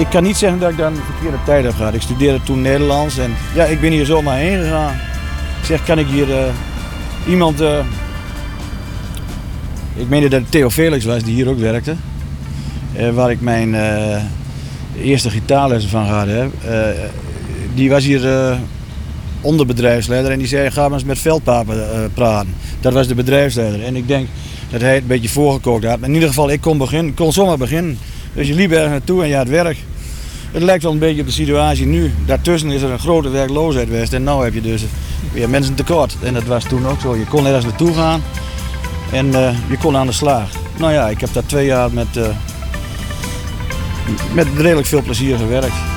Ik kan niet zeggen dat ik daar een verkeerde tijd heb gehad. Ik studeerde toen Nederlands en ja, ik ben hier zomaar heen gegaan. Ik zeg, kan ik hier iemand... ik meende dat het Theo Felix was, die hier ook werkte. Waar ik mijn eerste gitaarlessen van gehad heb. Die was hier onderbedrijfsleider en die zei, ga maar eens met Veldpapen praten. Dat was de bedrijfsleider. En ik denk dat hij het een beetje voorgekookt had. Maar in ieder geval, ik kon zomaar beginnen. Dus je liep ergens naartoe en je had werk. Het lijkt wel een beetje op de situatie nu. Daartussen is er een grote werkloosheid geweest. En nu heb je dus weer mensen tekort. En dat was toen ook zo. Je kon ergens naartoe gaan en je kon aan de slag. Nou ja, ik heb daar 2 jaar met redelijk veel plezier gewerkt.